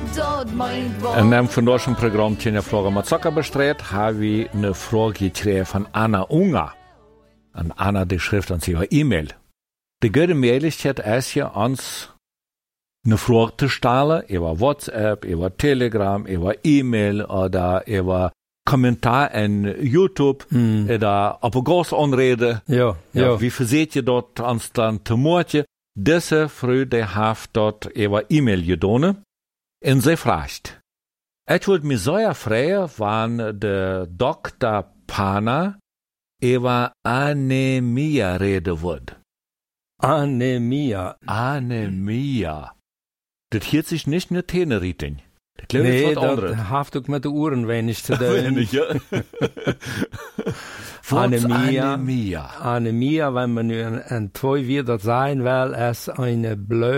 In einem von unserem Programm Tjena Frage mit Zucker bestreut, habe ich eine Frage gekriegt von Anna Unger. Und Anna, die schrift uns ihre E-Mail. Die gute Möglichkeit ist ja, uns eine Frage zu stellen, über WhatsApp, über Telegram, über E-Mail oder über Kommentar in YouTube oder auf eine Großanrede. Ja. Wie verseht ihr dort uns dann zu morgen? Diese Frau, die hat dort über E-Mail getan. Und sie fragt, ich wollte mir so fragen, wann der Dr. Pana über Anämie reden wird. Anämie. Das hört sich nicht nur Teneritin. Nee, das hat auch mit den Uhren wenig zu tun. Wenig, ja. Anämie, wenn man nu ein Toy wieder sein will, ist eine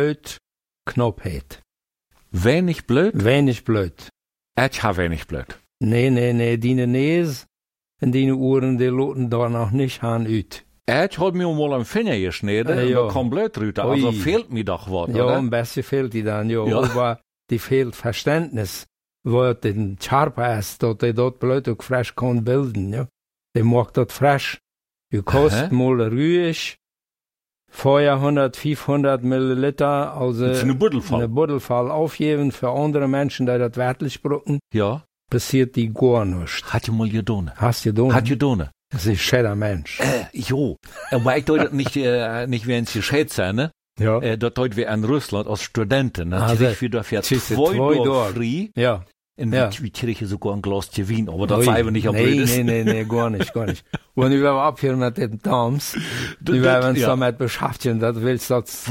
Blödknopfheit. Wenig blöd? Wenig blöd. Ich habe wenig blöd. Nee, die Nees und die Uhren, die loten da noch nicht an ut. Ich habe mir mal einen Finger geschnitten und da kommt blöd raus. Also fehlt mir doch was, ja, oder? Ein bisschen fehlt die dann, ja. Aber die fehlt Verständnis, wo den Scharper ist, dass die dort blöd auch frisch kann bilden, ja. Die macht dort frisch. Du kostet mal ruhig, vorher 100, 500 Milliliter, also das ist eine Buddelfall aufgeben für andere Menschen, die das wertlich brauchen. Ja. Passiert die gar nichts. Hat ja mal getan. Hast du getan? Hat getan. Das ist ein schöner Mensch. Jo. Aber ich deute nicht wie ein gescheit sein, ne? Ja. Dort deut wir in Russland als Studenten, ne? Also, Ich wieder für 2 Tage frei. Ja. Und wir kriegen sogar ein Glas Wein, aber das sei wir nicht am blödesten. Nee, gar nicht. Und wir werden abhören mit den Dams. Wir werden uns damit beschäftigen, das willst du, das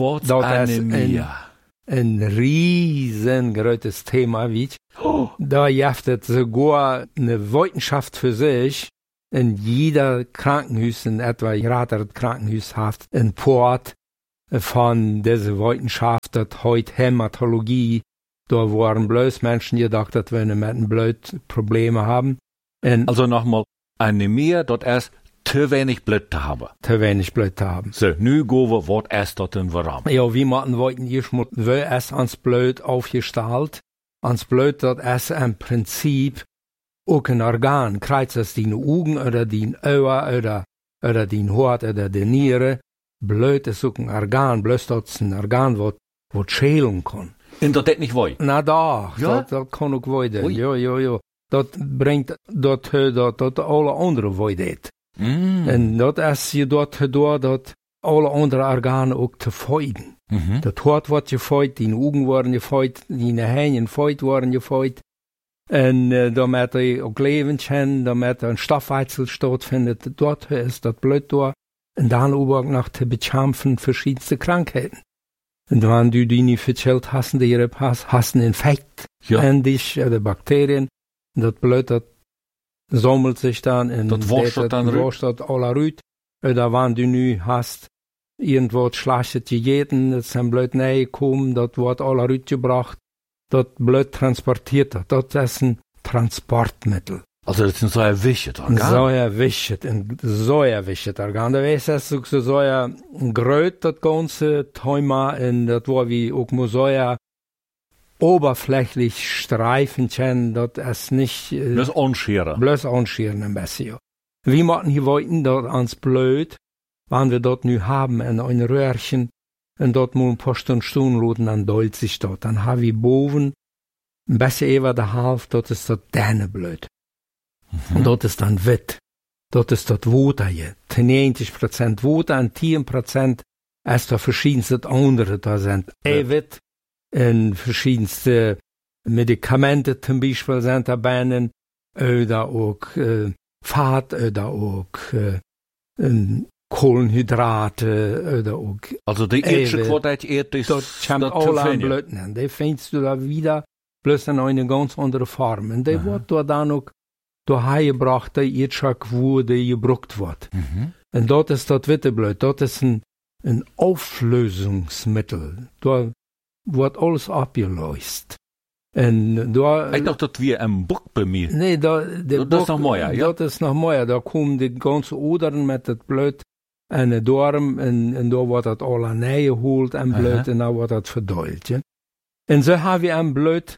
ist ein riesengroßes Thema, wie da jaftet sogar eine Wissenschaft für sich. In jeder Krankenhaus, in etwa gerade Krankenhaus hat ein Port von dieser Wissenschaft, das heute Hämatologie, da waren bloß Menschen gedacht, dass wir mit einem Blut Probleme haben. Und also nochmal, Anämie, dort erst zu wenig Blut zu haben. Zu wenig Blut zu haben. So, nu gehen wir, was erst dort in warum. Ja, wie man wollten, wir erst ans Blut aufgestellt. Ans Blut, das ist im Prinzip auch ein Organ. Kreuz es die Augen oder die Augen oder die Hort oder die Niere. Blut ist auch ein Organ. Bloß das ist ein Organ, was schälen kann. Und das nicht wollen? Na doch, ja? das kann auch wollen. Ja. Das bringt dat alle andere wollen. Und das ist je dort gedaan, dat alle andere Organe auch zu feuden. Das Hort wird gefeut, die Augen werden gefeut, die Händen werden gefeut. Und damit auch leben können, damit ein Stoffwechsel stattfindet, dort ist das Blut da. Und dann auch noch zu bekämpfen verschiedenste Krankheiten. Und wenn du die nicht verchillt hast, hast einen Infekt in dich, oder Bakterien. Und das Blut, das sammelt sich dann in das wascht alle rüt. Oder wenn du nu hast, irgendwo schlechtes gegeten, das ist Blut näher gekommen, das wird alle rüt gebracht. Das Blut transportiert das. Das ist ein Transportmittel. Also das ist so ein wichtiges Organ? So ein wichtiges Organ. Da weißt du, so ein Gröt, das ganze Thema, und das war wie auch mal so ein oberflächlich Streifenchen, das ist nicht... Bloß anscheren ein bisschen. Wie machen hier wollten dort ans Blut, wenn wir dort nu haben, in ein Röhrchen, und dort mal ein paar Stunden roten, dann dollt sich dort. Dann haben wir boven, ein bisschen über der Hälfte, dort ist das Däneblut. Und dort ist dann Witt. Dort ist das Water hier. 90% Water und 10% ist da verschiedenste andere da sind. Witt und verschiedenste Medikamente zum Beispiel sind dabei, oder auch Fett, oder auch Kohlenhydrate, oder auch also die erste Qualität ist dort kommt alle an Blöden. Die findest du da wieder, bloß in eine ganz andere Form. Und die wird da dann auch gebracht, die Irrschak, wo die gebraucht wird. Und dort ist das Witteblut, dort ist ein Auflösungsmittel. Da wird alles abgelöst. Und da, ich dachte, das wäre ein Buck bei mir. Nee, das ist noch mehr, ja? Das ist noch mehr. Da kommen die ganzen Odern mit dem Blut in den Darm, und da wird das alle näher geholt, ein Blut, und dann wird das verdeult. Ja? Und so haben wir ein Blut,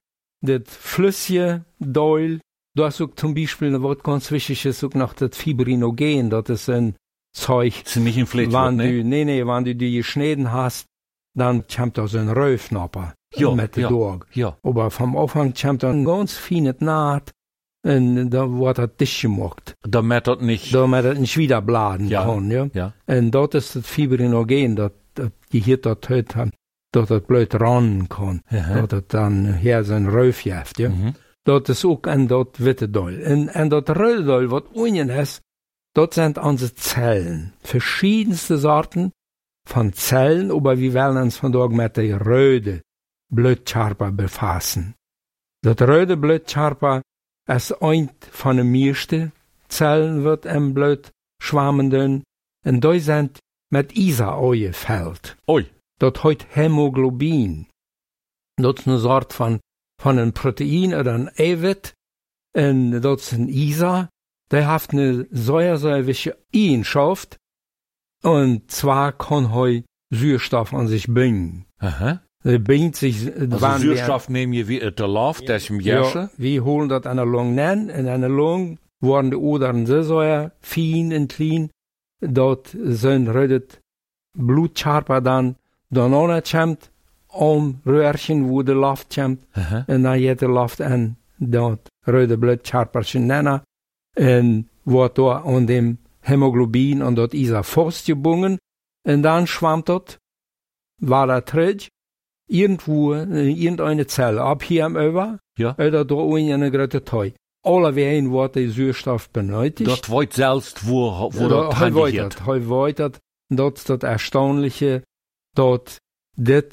das flüssige Doil, du hast auch zum Beispiel, was ganz wichtig ist, auch noch das Fibrinogen, das ist ein Zeug. Das ist nicht ein Fleischwort, ne? Wenn du die geschnitten hast, dann kommt da so ein Röfnapper mit dem Dorg. Ja. Aber vom Anfang kommt da ein ganz feines Naht und da wird das dicht gemacht. Damit das nicht wieder bladen kann, ja. Ja. Und dort ist das Fibrinogen, das Gehirn dort hat, dass das blöd ran kann. Dass das dann hier so ein Röf jeft, ja. Das ist auch ein dort witte Doll. Und das rote Doll, was unten ist, dort sind unsere Zellen. Verschiedenste Sorten von Zellen, aber wir wollen uns von dort mit der roten Blutkörper befassen. Das rote Blutkörper ist ein von den meisten Zellen, wird im Blut schwammenden, und da sind mit Isa angefällt. Oi. Das heißt Hämoglobin. Das ist eine Sorte von einem Protein oder ein Eiwit, und das ist ein Isa. Der hat eine säuresäuerliche Eigenschaft, und zwar kann er Sauerstoff an sich binden. Aha. Er bindet sich, also Sauerstoff nehmen wir wie der Luft, das ist im Järsche? Ja, wir holen das an der Lunge an. In einer Lunge werden die Odern so sehr fein und klein, dort sind redet Blutkörper dann kommt, Röhrchen, wo die Luft kommt, und dann geht die Luft an, dort rote Blutkörperchen nennen, und wird da an dem Hämoglobin und dort ist er festgebunden, und dann schwammt dort, war er träg, irgendwo, irgendeine Zelle, ab hier am Über, oder da unten in einer großen Teil. Alle Wehen wird der Sauerstoff benötigt. Dort wird selbst, wo dort weitert, dort ist das Erstaunliche, dort das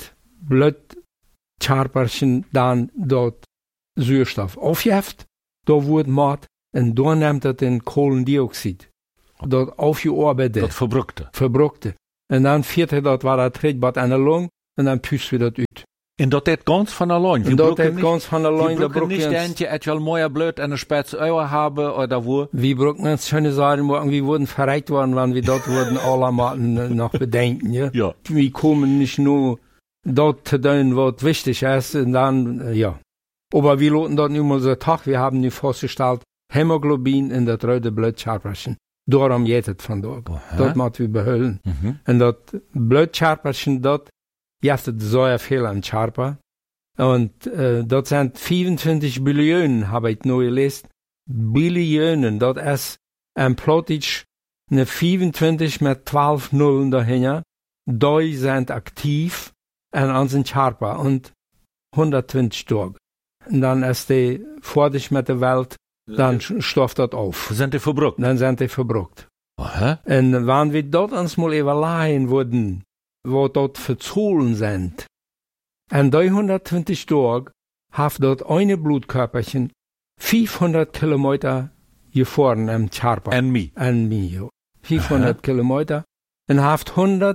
Blutkörperchen dann dort Sauerstoff aufjeft, da wird Mord, und da nimmt er den Kohlendioxid, dort aufgearbeitet. Das Verbruckte. Und dann fährt er dort, war er Trittbad an der Lunge, und dann püst wir das ut. Und dat deed ganz van allein. En dat deed ganz van allein. Wir brauchen nicht eentje, et wel mooier blöd en een spets Eier haben oder wo. Wir brauchen uns schöne Sachen, wir wurden verreicht worden, wenn wir dort wurden alle mal noch bedenken, ja. Ja. Wir kommen nicht nur dort zu tun, was wichtig ist, und dann, ja. Aber wir loten dort nicht mal so Tag, wir haben nicht festgestellt, Hämoglobin in das rote Blutkörperchen. Darum geht es von dort. Dort müssen wir behalten. Und das Blutkörperchen dort, heeft het sehr viel an Körper. Und dort sind 25 Billionen, habe ich neu gelesen. Billionen, dort ist ein Plottage eine 25 mit 12 Nullen dahinter. Die sind aktiv an unseren Körper und 120 Tage. Und dann ist die fertig mit der Welt, dann stofft das auf. Sind die verbruckt? Dann sind die verbruckt. Aha. Und wenn wir dort uns mal überlegen würden, wo dort verzogen sind. An 320 Tagen hat dort eine Blutkörperchen 500 Kilometer gefahren am Körper. An mir, 500 Kilometer. Und hat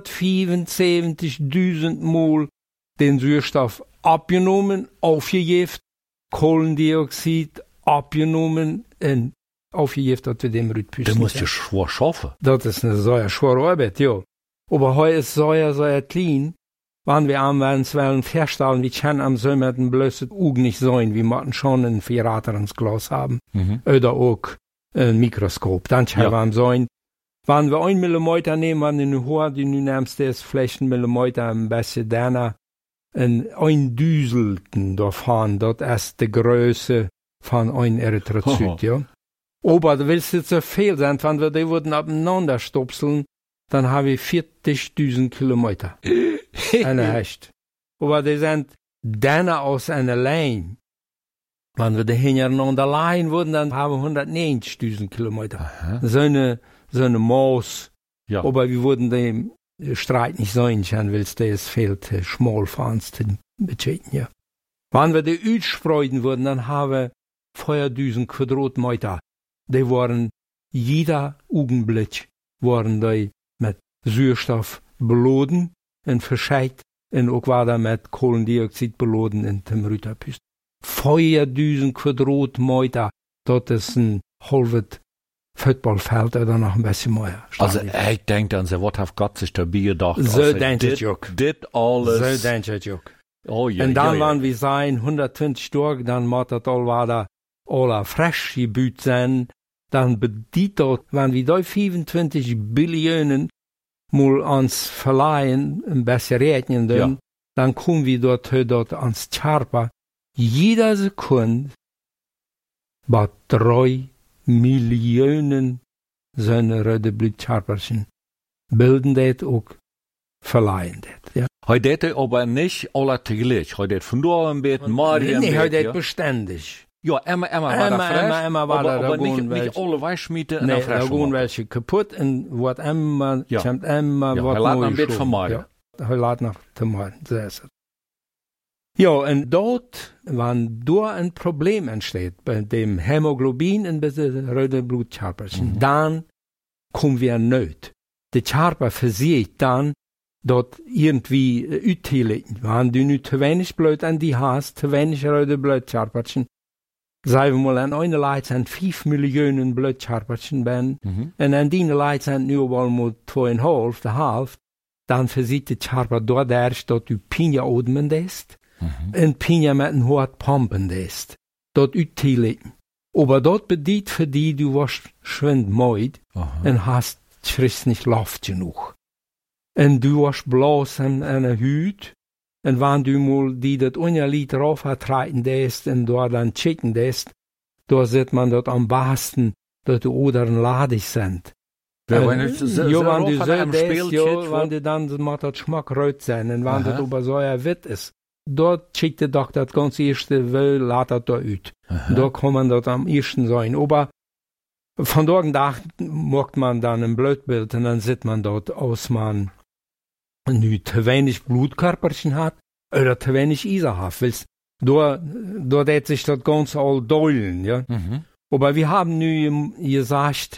175.000 Mal den Sauerstoff abgenommen, aufgegeben, Kohlendioxid abgenommen und aufgegeben, dass wir dem Rhythmus. Das muss ja schwer schaffen. Das ist eine sehr schwere Arbeit, ja. Aber heute ist sehr klein. Wenn wir anwenden wollen, feststellen, wir können am so mit einem bloßen Auge nicht sehen. Wir müssen schon ein Verrater ins Glas haben. Oder auch ein Mikroskop. Dann können wir sehen. Wenn wir 1 Millimeter nehmen, wenn du nur die du nimmst, das vielleicht 1 Millimeter ein bisschen dann ein Düselten davon, das ist die Größe von einem Erythrozyt, ja. Aber da willst du so viel sein, wenn wir die würden abeinander stopseln, dann habe ich 40.000 Kilometer. Eine Hecht. Aber die sind dann aus einer Lein. Wenn wir die hintereinander leihen würden, dann haben wir 190.000 Kilometer. So eine Maus. Ja. Aber wir würden den Streit nicht sein, weil es fehlt, schmal für uns zu betreten, ja. Wenn wir die ausspreiten würden, dann haben wir 4.000 Quadratmeter. Die waren, jeder Augenblick, waren die mit Sauerstoff beladen und verscheit und auch war da mit Kohlendioxid beladen in dem Rüterpüst. 4.000 Quadratmeter, das ist ein halbes Footballfeld oder noch ein bisschen mehr. Also ich denke an, was hat Gott sich dabei gedacht? So denkt es auch. Dit alles. So denkt es auch. Oh, ja, und dann, ja, wenn wir sein 120 Tage, dann muss das all weiter alle frisch gebüht sein. Dann bedient das, wenn wir da 25 Billionen mal ans verleihen, ein bisschen rechnen, dann kommen wir dort ans Charpa. Jeder Sekunde bei 3 Millionen seine rote Blutcharperchen bilden das auch verleihen das, ja. Heute hätte aber nicht alle teglich. Heute von da ein bisschen, morgen ein bisschen. Nee, heute beständig. Ja, immer war da frisch. Immer war da aber nicht alle Weichschmiede. Nee, da gehen welche kaputt und wird immer, kommt immer, wird laat neu een beetje van mij. Ja, hij laat nog te maken, so ist es. Ja, und dort, wenn da ein Problem entsteht, bei dem Hämoglobin und bei den roten Blutkörperchen, dann kommen wir nicht. Der Körper versiegt dann, dort irgendwie utteilen. Wenn du nicht zu wenig Blut an die hast, zu wenig rote Blutkörperchen, sagen wir mal, an einer Leute sind 5 Millionen Blutkörperchen, und an die Leute sind nur mal 2,5, die Hälfte, dann versiegt der Körper dort erst, dass du Pinja atmen lässt, und Pinja mit einem Hort pumpen lässt, dort utteilen. Aber dort bedient für die, du warst schwindmüde, und hast, kriegst nicht Luft genug. Und du warst bloß an einer Hüt, und wenn du mal die das Lied drauf vertreten lässt, und dort dann checken lässt, da sieht man dort am besten, dass die Odern ladig sind. Wenn du so wenn du dann macht das Geschmack rot sein, und wenn das aber so witt ist, dort schickt der Doktor das ganze erste Will, lädt das da ut. Da kann man dort am ersten sein. Aber von dort nach macht man dann ein Blutbild, und dann sieht man dort aus, man nicht zu wenig Blutkörperchen hat oder zu wenig Eisen hat, weil da hat sich das Ganze all deulen, ja. Aber wir haben nu gesagt,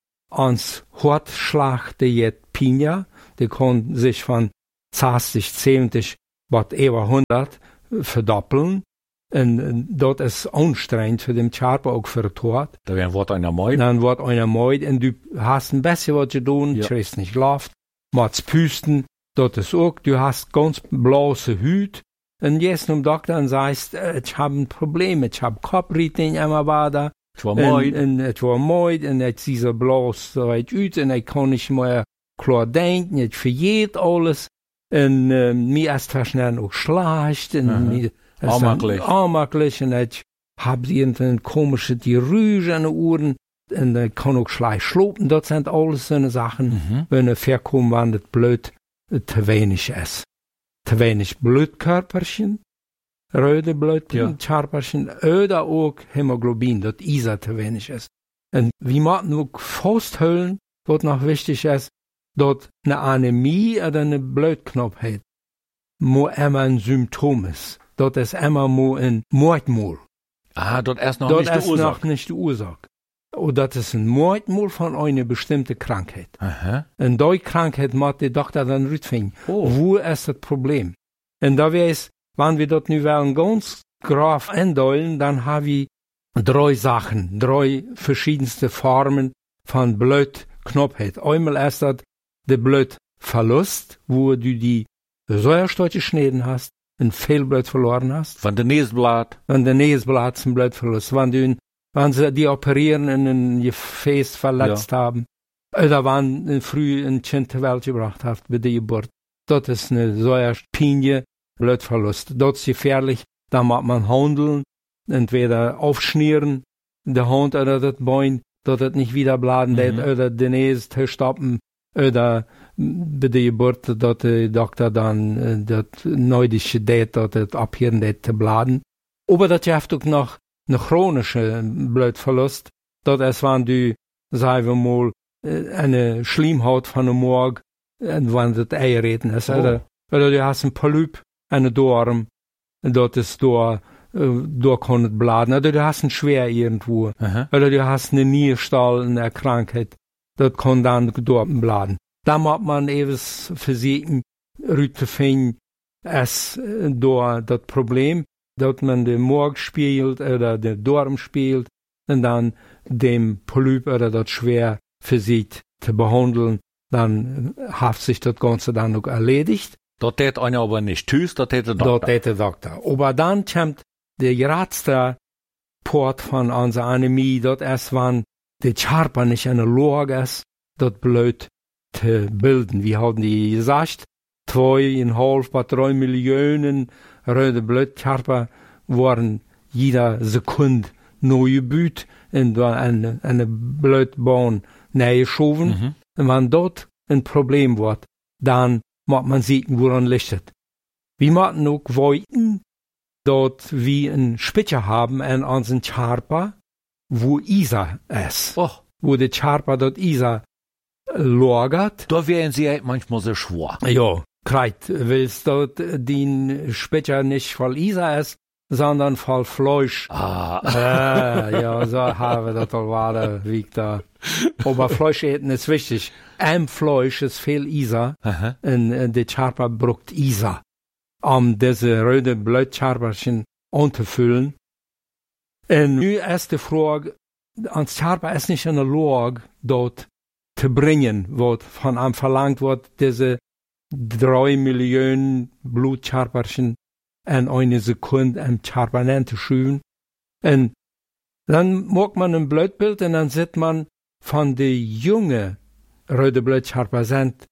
ans Hortschlag der jet Pinja, der kann sich von 60, 70, whatever 100 verdoppeln. Und dort ist anstrengend für den Körper, auch für den Tod. Da wird einer Meid. Dann wird einer Meid, und du hast ein bisschen was zu tun, du kriegst nicht Luft, machst Püsten, dort ist auch, du hast ganz blaue Hüt, und jetzt zum Doktor und sagst, ich habe ein Problem, ich habe Kopfritin immer weiter, es war Meid, und jetzt dieser blaus so weit ut, und ich kann nicht mehr klar denken, ich vergeht alles, und mir ist verschnell auch schlecht, und armaklich, und ich hab irgendwie komische die Rüge an den Ohren, und ich kann auch schlecht schlupen, das sind alles so eine Sachen, wenn er verkommt, wenn das Blut zu wenig ist. Zu wenig Blutkörperchen, rote Blutkörperchen, oder auch Hämoglobin, das Eisen zu wenig ist. Und wir müssen auch festhalten, was noch wichtig ist, dass eine Anämie oder eine Blutknappheit immer ein Symptom ist. Das ist immer ein Mordmal. dort ist noch nicht die Ursache. Noch nicht die Ursache. Und das ist ein Mordmal von einer bestimmten Krankheit. Und die Krankheit muss der Doktor dann rausfinden. Wo ist das Problem? Und da weiß, wenn wir dort nu wollen ganz grob eindeulen, dann haben wir 3 Sachen, 3 verschiedenste Formen von Blutknappheit. Einmal ist das der Blutverlust, wo du die Säuerstoffe geschnitten hast, und viel Blut verloren hast. Von der Näsblatt. Von der Näsblatt zum Blutverlust. Wenn sie die operieren und ein Gefäß verletzt haben, oder wenn früh ein Kind zur Welt gebracht hat bei der Geburt. Das ist eine Säuerspinie, Blutverlust. Das ist gefährlich. Da muss man handeln, entweder aufschnieren, der Hand oder das Bein, dass das nicht wieder bladen lässt, oder den Näs stoppen, oder bei der Geburt, dass der Doktor dann das neudische Date, dass das abhören lässt, zu bladen. Aber das gibt auch noch eine chronische Blutverlust. Das ist, wenn du, sagen wir mal, eine Schleimhaut von einem Morg, wenn das Eierreden ist, oder du hast ein Polyp, eine Dorm, dort ist da kann es bladen, oder du hast ein Schwer irgendwo, oder du hast eine Nierstall, eine Krankheit, das kann dann dort bladen. Da muss man etwas versuchen, rüberzufinden, ist da das Problem, dass man den Morg spielt, oder den Dorm spielt, und dann dem Polyp oder das Schwer versucht zu behandeln, dann hat sich das Ganze dann auch erledigt. Das tät einer aber nicht. Tschüss, das tät der dort Doktor. der Doktor. Aber dann kommt der geradste Port von unserer Anämie, dort erst waren die Charper nicht eine Lorges, dort blöd zu bilden. Wir haben die gesagt, 2,5 bis 3 Millionen röde Blutcharper waren jeder Sekunde neue Büt in eine Blutbahn nähergeschoben. Und wenn dort ein Problem wird, dann muss man sehen, woran liegt. Wir müssen auch wollten, dort wie ein Spitzer haben an unseren Charper, wo Isa ist. Oh. Wo der Charper dort Isa lagert. Da wären sie halt manchmal so schwor. Ja, kreit, willst dort den Spitzer nicht voll Isa ist, sondern voll Fleisch. Ja, so haben wir das all wie da. Aber Fleisch eten ist wichtig. Fleisch ist viel Isa. Und der Charper braucht Isa, diese rote Blutcharperchen anzufüllen. Und nu ist die Frage, ans Charper ist nicht in der Lage, dort zu bringen, was von ihm verlangt wird, diese 3 Millionen Blutcharperchen in eine Sekunde am Charper zu schieben. Und dann macht man ein Blutbild und dann sieht man, von den jungen roten Blutcharper sind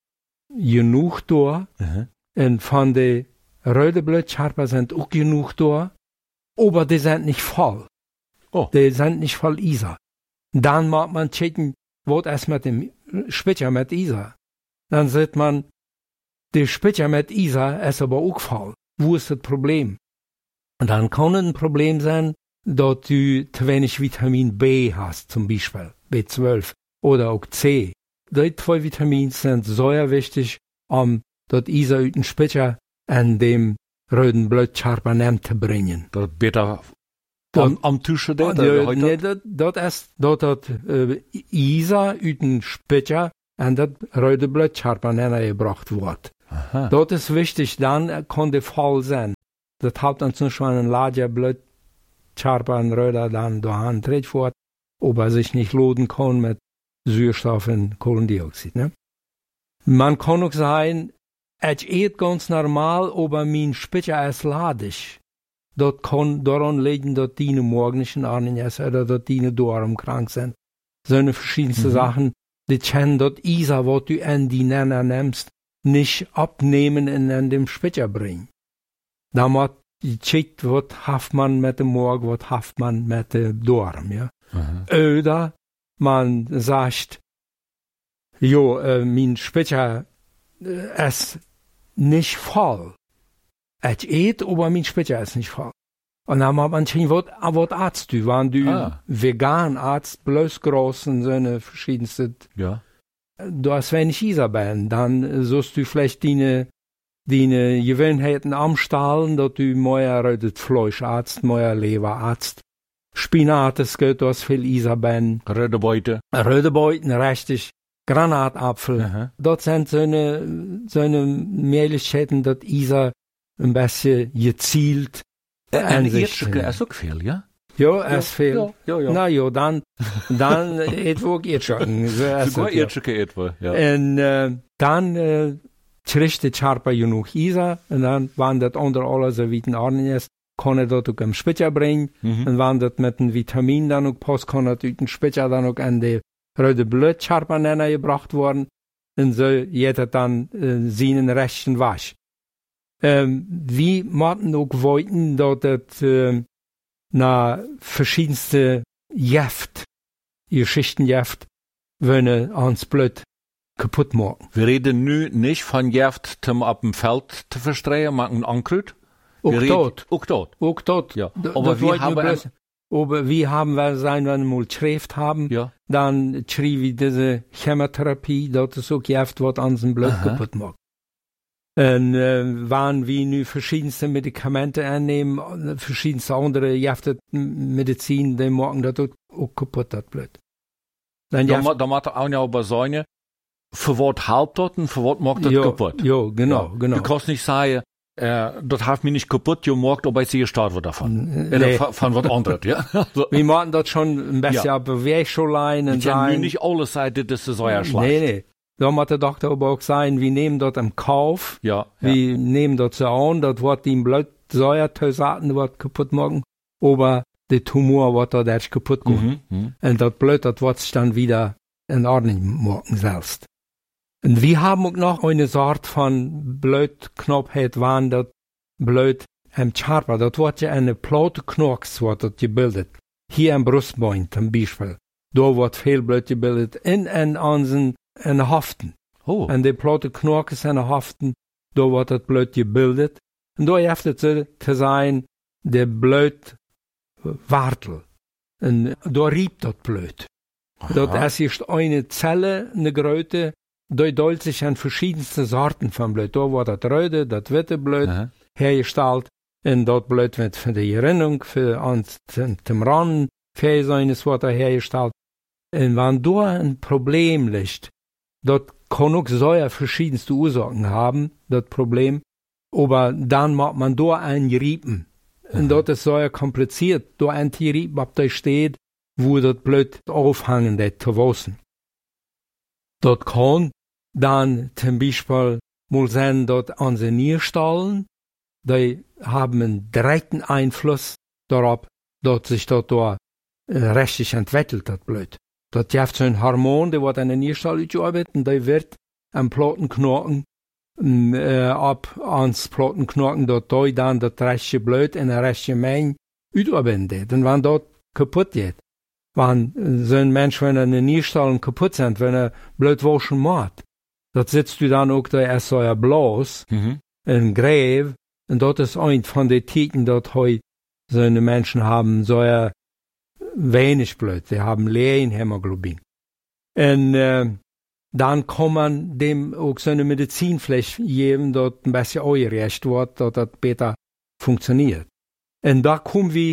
genug da. Und von den roten Blutcharper sind auch genug da. Aber die sind nicht voll. Oh. Die sind nicht voll Isa. Dann mag man checken, was ist mit dem Spitzer mit Isa. Dann sieht man, der Spitzer mit Isa ist aber auch voll. Wo ist das Problem? Und dann kann ein Problem sein, dass du zu wenig Vitamin B hast, zum Beispiel B12 oder auch C. Die 2 Vitamine sind sehr wichtig, dort Isa uit den Spitzer an dem roten Blutcharper zu bringen. Das bitte am Tische da? Nee, dat ist dort Isa uit den Spitzer an das rote Blutcharper gebracht wird. Dort ist wichtig, dann kann der voll sein. Das hat uns nur schon ein larger Blutcharper, ein roter, dann da antritt fort, ob er sich nicht loden kann mit Sauerstoff und Kohlendioxid. Ne? Man kann auch sagen, es ist ganz normal, aber mein Spitzer ist ladig. Das kann daran liegen, dass die morgendlichen Arnen oder dass die Darm krank sind. So eine verschiedenste Sachen, die kennen dort Isa, was du an die Nenner nimmst, nicht abnehmen und an dem Spitzer bringen. Da muss gecheckt, was haft man mit dem Morgen, was haft man mit dem Darm, ja. Oder man sagt, mein Spitzer ist nicht voll. Es geht, aber mein Spitzer ist nicht voll. Und dann muss man schauen, was Arzt du, wenn du vegan Arzt, bloß groß und so eine verschiedenste, du hast wenig Isabellen, dann sollst du vielleicht deine Gewohnheiten amstahlen, dass du mehr rotes Fleischarzt, mehr Leberarzt, Spinat, es geht, du hast viel Isabellen. Rote Beute, richtig. Granatapfel. Dort sind so eine Möglichkeiten, dass Isa ein bisschen gezielt ein Erdstücke ist auch viel, ja? Ja, ist viel. Ja. Na ja, dann etwa auch Erdstücken. Sogar Erdstücke etwa, ja. Und dann kriegt der Charper genug Isa und dann, wenn das unter alles so wie ein Arnen ist, kann er das auch am Spitzer bringen. Und wenn das mit einem Vitamin dann auch passt, kann er den Spitzer dann auch an die rote Blutcharper gebracht worden. Und so geht dann seinen rechten Wasch. Wir möchten auch wollten, dass das verschiedenste Geschichten wenn ans Blut kaputt machen. Wir reden nu nicht von Gift, zum auf dem Feld zu verstreuen, machen Ankrut. Auch dort. Ja. Aber wir haben, wenn wir mal geschrieben haben, dann schrieb ich diese Chemotherapie, das ist auch Gift, was unseren Blut kaputt macht. Und wenn wir nu verschiedenste Medikamente einnehmen, verschiedenste andere Medizin, die machen das auch kaputt, das Blut. Da macht er auch ja aber sagen, für was halbt das und für was macht das kaputt? Ja, genau. Du kannst nicht sagen, das hat mich nicht kaputt gemacht, aber ich gestorben wird davon. Nee. Von was anderes, ja. Also, wir machen das schon ein bisschen auf Bewegungsschein und sagen. Ich kann nicht alles sagen, das ist so ja schlecht. Nee. da muss der Doktor aber auch sagen, wir nehmen dort im Kauf, wir nehmen dort so an, dort wird die Blutsäuertösaten wird kaputt machen, aber der Tumor wird dort erst kaputt gehen. Und das Blut, das wird sich dann wieder in Ordnung machen selbst. Und wir haben auch noch eine Sorte von Blutknopfheit, wann das Blut am Charper, das wird ja eine Platenknorks, wird dort gebildet. Hier am Brustbein zum Beispiel. Da wird viel Blut gebildet in unseren Haften. Oh. Und die Platenknorks in den Haften, da wird das Blut gebildet. Und da hilft es zu sein, der Blutwartel. Und da riebt das Blut. Das ist eine Zelle, eine Gröte, da teilt sich an verschiedenste Sorten von Blut. Da wird das rote, das witte Blut hergestellt. Und das Blut wird für die Gerinnung, für uns zum Rannen, für seines wird hergestellt. Und wenn da ein Problem liegt, das kann auch so verschiedenste Ursachen haben, das Problem, aber dann macht man da ein Riepen. Und das ist so kompliziert, da ein Riepen, ob da steht, wo das Blut aufhängen wird, zu wissen. Das kann dann zum Beispiel mal sein, dass unsere Nierstallen, die haben einen direkten Einfluss darauf, dass sich das da richtig entwickelt, das Blut. Das gibt so ein Hormon, der wird an der Nierstall gearbeitet und der wird am Plattenknochen, ab ans Plattenknochen, dort dann das rechte Blut in der rechten Menge utarbeitet. Und wenn das kaputt geht, wenn so ein Mensch, wenn er eine Nierstall kaputt sind, wenn er Blut waschen macht, das sitzt du dann auch da erst so bloß, in Gräb, und dort ist ein von den Tiken, dort heute so eine Menschen haben, so wenig Blut, sie haben leeren Hämoglobin. Und dann kann man dem auch so eine Medizin vielleicht geben, dort ein bisschen eingereicht wird, dass das besser funktioniert. Und da kommen wir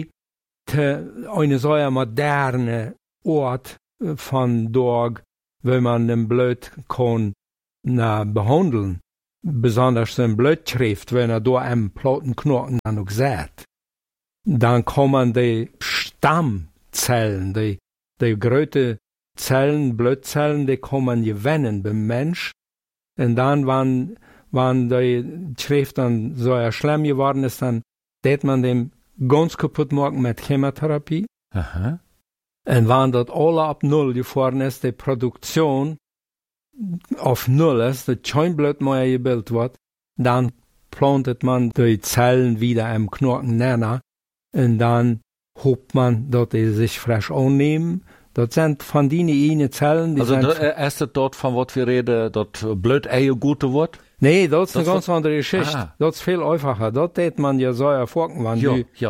zu einer so moderne Ort von dort, wenn man den Blut kann behandeln, besonders den Blutschrift, wenn er da am Plattenknochen dann auch sieht. Dann kann man die Stammzellen, die große Zellen, Blutzellen, die kann man gewinnen beim Mensch. Und dann, wenn die Schrift dann so schlimm geworden ist, dann tät man dem ganz kaputt machen mit Chemotherapie. Aha. Und wenn das alle ab Null gefahren ist, die Produktion auf Null ist, das Scheinblut mal gebildet wird, dann plantet man die Zellen wieder am Knochen näher und dann hofft man, dass die sich frisch annehmen. Das sind von den Zellen, die also sind... Also ist das dort, von was wir reden, dort Blut gute Wort? Nee, das ist eine ganz andere Geschichte. Das ist viel einfacher. Das tät man ja so erfolgen, wenn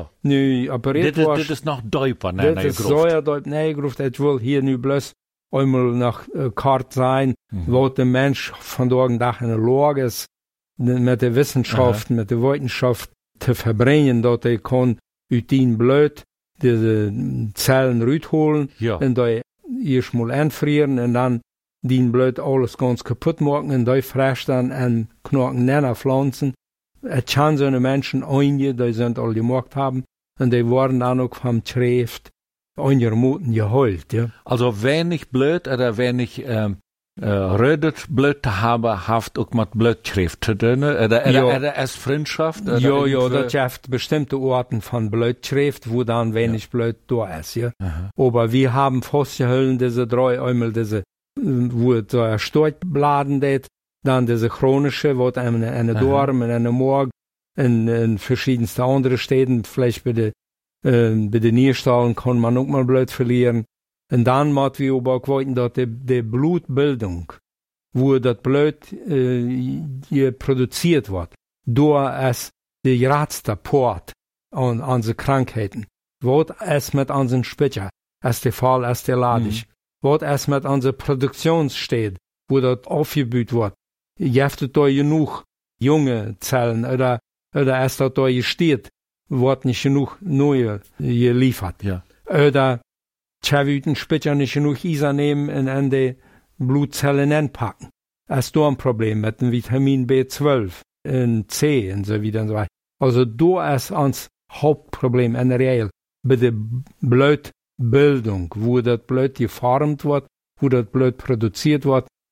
du operiert wirst. Das ist noch Däuper, das ist so Däuper, das will hier nu bloß einmal nach Kart sein, wo der Mensch von morgen Tag in der Lage ist, mit der Wissenschaft, mit der Wissenschaft zu verbringen, dass er kann uit den Blut diese Zellen rausholen und da erst mal einfrieren und dann den Blut alles ganz kaputt machen und da frisch dann an Knochen näher pflanzen. Es kann so eine Menschen einige, die sind alle gemacht haben und die wurden dann auch vom Schrift einigermaßen geholt, ja. Also wenn ich Blut oder wenn ich rödet Blut habe, haft auch mit Blutschrift zu tun, oder als Freundschaft? Ja, das gibt bestimmte Orten von Blutschrift, wo dann wenig Blut da ist, ja. Aha. Aber wir haben festgehalten, diese drei, einmal diese, wo so ein Storchbladen geht, dann diese chronische, wo eine Dorm, eine Morg, in verschiedensten anderen Städten, vielleicht bei den Nierstallen kann man auch mal Blut verlieren. Und dann muss wir aber auch wissen, dass die Blutbildung, wo das Blut produziert wird, da ist die geratste Port an unsere Krankheiten. Was ist mit unseren Spitzer, ist der Fall, ist der Ladisch. Was ist mit unserer Produktionsstätte, wo das aufgebaut wird. Gibt es da genug junge Zellen oder ist das da gesteht, wird nicht genug neue geliefert. Ja. Oder Chaviten Spitzer nicht genug Isa nehmen und an die Blutzellen anpacken. Das ist da ein Problem mit dem Vitamin B12 und C und so wieder und so weiter. Also da ist uns Hauptproblem in der Regel bei der Blutbildung, wo das Blut geformt wird, wo das Blut produziert wird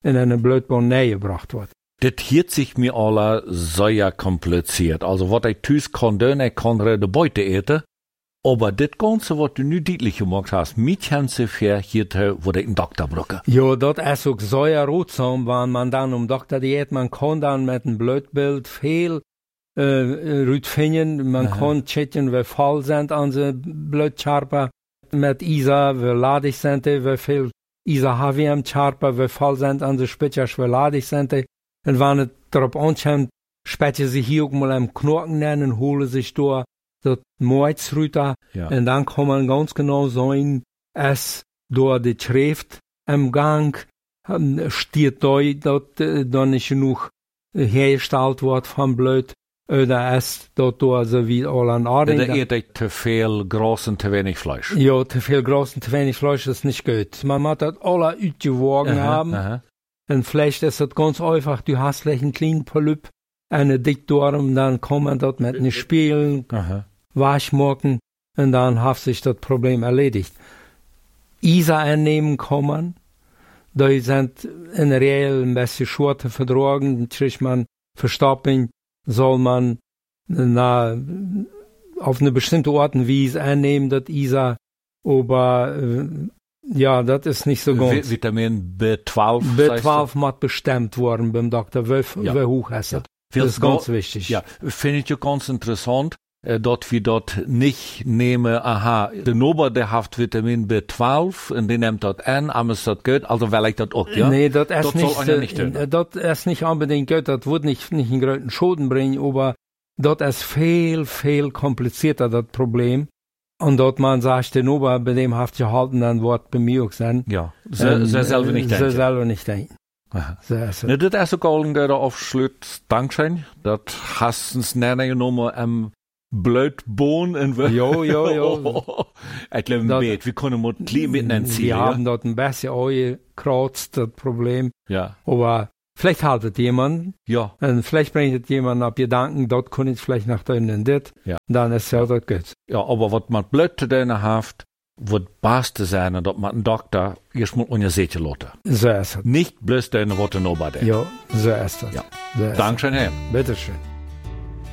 in eine Blutbahn näher gebracht wird. Das hielt sich mir alle sehr kompliziert. Also, was ich tüß kann, ich kann de Beute eten. Aber das Ganze, was du nu deutlich gemacht hast, mit ganze Fair hier, wo ich einen Doktor brauche. Ja, das ist auch sehr rotsam, wenn man dann Doktor diät, man kann dann mit einem Blutbild viel, finden. Man kann checken, wie voll sind unsere Blutcharper mit Isa, wie ladig sind die, wie viel Isa haben wir im Charper, wie voll sind unsere Spitzer, wie ladig sind die. Und wenn es darauf ankommt, später sich hier auch mal am Knochen nennen, holen sich durch das Moizrüter. Ja. Und dann kann man ganz genau sehen, es durch die Schrift im Gang steht dort dann nicht genug hergestellt wird vom Blut. Oder es dort so wie all an Orden. Oder eet te viel Gras und te wenig Fleisch. Ja, te viel Gras und te wenig Fleisch ist nicht gut. Man muss das alle ausgewogen haben. Und vielleicht ist das ganz einfach, du hast vielleicht einen kleinen Polyp, eine Dickdarm, dann kann man dort mit einem Spielen, waschmachen, und dann hat sich das Problem erledigt. Isa einnehmen kann man, die sind in der Regel ein bisschen schwer zu vertragen, dann kriegt man Verstoppung, soll man auf eine bestimmte Art und Weise einnehmen, das Isa, aber ja, das ist nicht so ganz. Vitamin B12. B12 muss bestimmt worden beim Doktor, wie hoch ist das? Das ist ganz wichtig. Ja, finde ich ja ganz interessant, dort wie dort nicht nehme, der Nober, der hat Vitamin B12, und den nimmt dort an, aber ist das gut, also vielleicht das auch, ja? Nee, das ist nicht unbedingt gut, das wird nicht einen großen Schaden bringen, aber das ist viel, viel komplizierter, das Problem. Und dort man sagt, der Nober, bei dem haft gehalten, dann wird bei mir auch sein. Ja, sie selber nicht denken. Sie selber nicht denken. Ne, das ist auch ein guter Aufschluss. Dankeschön. Das hast uns näher genommen am Blutbohnen in Jo. Ich glaube, wir können mal klein miteinander ziehen. Wir haben dort ein bisschen angekratzt, das Problem. Ja. Aber vielleicht haltet jemand. Ja. Und vielleicht bringt jemand auf Gedanken, dort kann ich vielleicht nach drinnen und das. Ja. Dann ist ja das gut. Ja, aber was man Blut drinnen hat, wird beste sein, dass man einen Doktor erstmal unter Seite lässt. So ist es. Nicht bloß deine Worte noch bei dir. Ja, so ist es. Ja. So Dankeschön, Herr. Bitteschön.